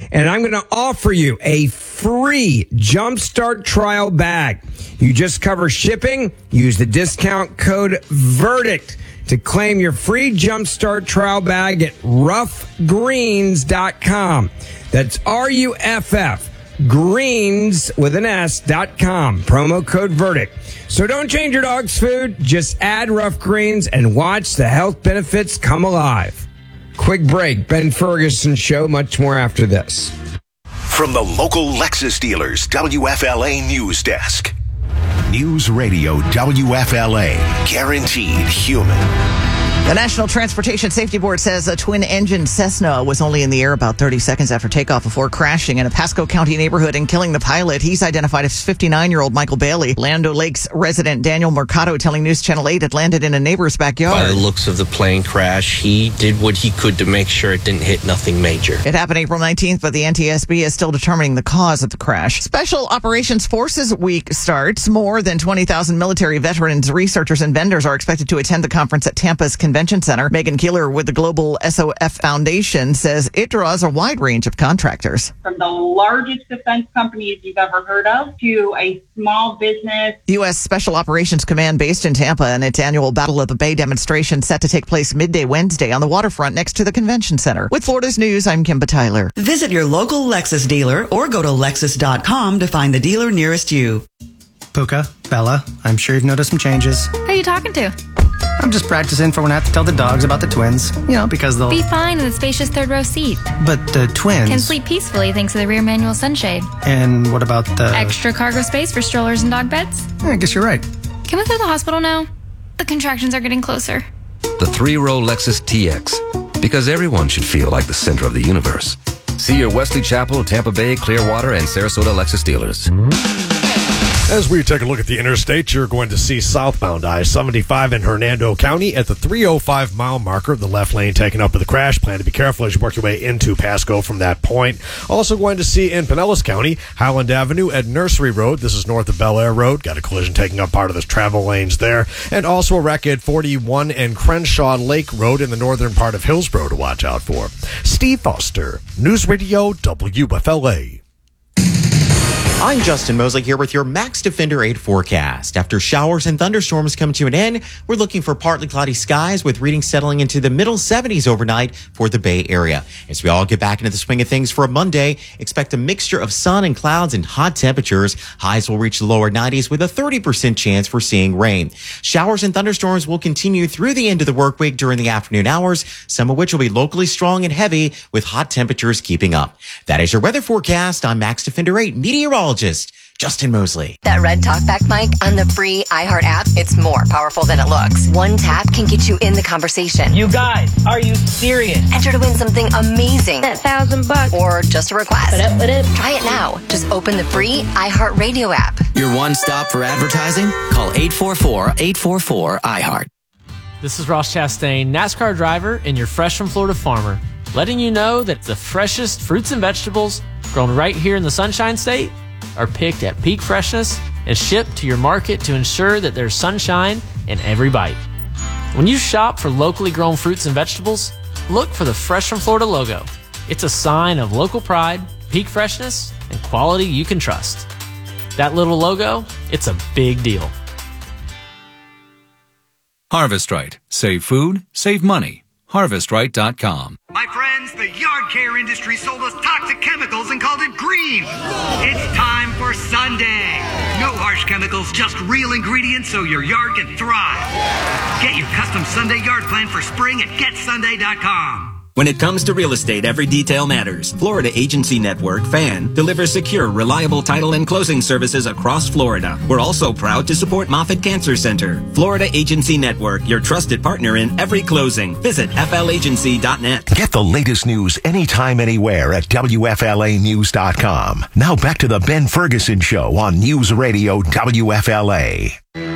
and I'm going to offer you a free Jumpstart trial bag. You just cover shipping. Use the discount code VERDICT to claim your free Jumpstart trial bag at roughgreens.com. That's RUFF, greens with an S.com. Promo code VERDICT. So don't change your dog's food. Just add Rough Greens and watch the health benefits come alive. Quick break. Ben Ferguson Show. Much more after this. From the local Lexus dealers, WFLA News Desk. News Radio WFLA. Guaranteed human. The National Transportation Safety Board says a twin-engine Cessna was only in the air about 30 seconds after takeoff before crashing in a Pasco County neighborhood and killing the pilot. He's identified as 59-year-old Michael Bailey. Land O'Lakes resident Daniel Mercado telling News Channel 8 it landed in a neighbor's backyard. By the looks of the plane crash, he did what he could to make sure it didn't hit nothing major. It happened April 19th, but the NTSB is still determining the cause of the crash. Special Operations Forces Week starts. More than 20,000 military veterans, researchers, and vendors are expected to attend the conference at Tampa's Convention Center. Megan Keeler with the Global SOF Foundation says it draws a wide range of contractors. From the largest defense companies you've ever heard of to a small business. U.S. Special Operations Command based in Tampa and its annual Battle of the Bay demonstration set to take place midday Wednesday on the waterfront next to the convention center. With Florida's News, I'm Kimba Tyler. Visit your local Lexus dealer or go to Lexus.com to find the dealer nearest you. Puka, Bella, I'm sure you've noticed some changes. Who are you talking to? I'm just practicing for when I have to tell the dogs about the twins. You know, because they'll be fine in the spacious third row seat. But the twins can sleep peacefully thanks to the rear manual sunshade. And what about the extra cargo space for strollers and dog beds? I guess you're right. Can we go to the hospital now? The contractions are getting closer. The 3-row Lexus TX. Because everyone should feel like the center of the universe. See your Wesley Chapel, Tampa Bay, Clearwater, and Sarasota Lexus dealers. As we take a look at the interstate, you're going to see southbound I-75 in Hernando County at the 305-mile marker. The left lane taken up with a crash. Plan to be careful as you work your way into Pasco from that point. Also going to see in Pinellas County, Highland Avenue at Nursery Road. This is north of Bel Air Road. Got a collision taking up part of the travel lanes there. And also a wreck at 41 and Crenshaw Lake Road in the northern part of Hillsborough to watch out for. Steve Foster, News Radio WFLA. I'm Justin Mosley here with your Max Defender 8 forecast. After showers and thunderstorms come to an end, we're looking for partly cloudy skies with readings settling into the middle 70s overnight for the Bay Area. As we all get back into the swing of things for a Monday, expect a mixture of sun and clouds and hot temperatures. Highs will reach the lower 90s with a 30% chance for seeing rain. Showers and thunderstorms will continue through the end of the work week during the afternoon hours, some of which will be locally strong and heavy with hot temperatures keeping up. That is your weather forecast. I'm Max Defender 8 meteorologist Justin Mosley. That red talkback mic on the free iHeart app, it's more powerful than it looks. One tap can get you in the conversation. You guys, are you serious? Enter to win something amazing. That $1,000 or just a request. What up? Try it now. Just open the free iHeart Radio app. Your one stop for advertising? Call 844-844-iHeart. This is Ross Chastain, NASCAR driver and your Fresh from Florida farmer, letting you know that the freshest fruits and vegetables grown right here in the Sunshine State are picked at peak freshness and shipped to your market to ensure that there's sunshine in every bite. When you shop for locally grown fruits and vegetables, look for the Fresh from Florida logo. It's a sign of local pride, peak freshness, and quality you can trust. That little logo, it's a big deal. Harvest Right. Save food, save money. HarvestRight.com. My friends, the yard care industry sold us toxic chemicals and called it green. It's time for Sunday. No harsh chemicals, just real ingredients so your yard can thrive. Get your custom Sunday yard plan for spring at GetSunday.com. When it comes to real estate, every detail matters. Florida Agency Network, FAN, delivers secure, reliable title and closing services across Florida. We're also proud to support Moffitt Cancer Center. Florida Agency Network, your trusted partner in every closing. Visit FLAgency.net. Get the latest news anytime, anywhere at WFLAnews.com. Now back to the Ben Ferguson Show on News Radio WFLA.